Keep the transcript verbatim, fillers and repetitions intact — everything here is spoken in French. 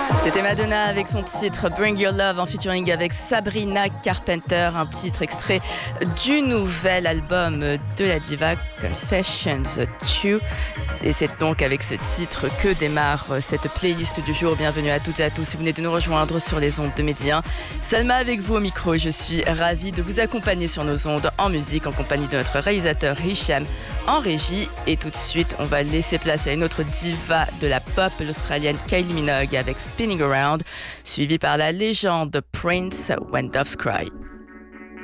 C'était Madonna avec son titre Bring Your Love en featuring avec Sabrina Carpenter, un titre extrait du nouvel album de la diva Confessions deux. Et c'est donc avec ce titre que démarre cette playlist du jour. Bienvenue à toutes et à tous si vous venez de nous rejoindre sur les ondes de Média un. Salma avec vous au micro, je suis ravie de vous accompagner sur nos ondes en musique en compagnie de notre réalisateur Hicham en régie. Et tout de suite, on va laisser place à une autre diva de la pop, l'Australienne Kylie Minogue avec Spinning Around, suivie par la légende Prince When Doves Cry.